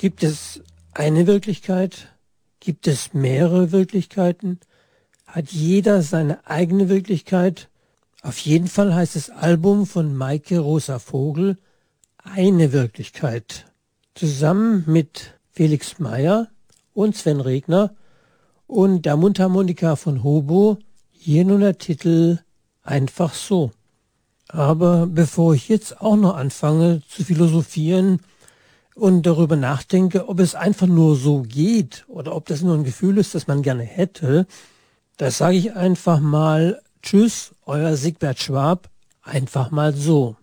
Gibt es eine Wirklichkeit? Gibt es mehrere Wirklichkeiten? Hat jeder seine eigene Wirklichkeit? Auf jeden Fall heißt das Album von Maike Rosa Vogel Eine Wirklichkeit. Zusammen mit Felix Meyer und Sven Regner und der Mundharmonika von Hobo, hier nun der Titel Einfach so. Aber bevor ich jetzt auch noch anfange zu philosophieren und darüber nachdenke, ob es einfach nur so geht oder ob das nur ein Gefühl ist, das man gerne hätte, da sage ich einfach mal Tschüss, euer Sigbert Schwab, einfach mal so.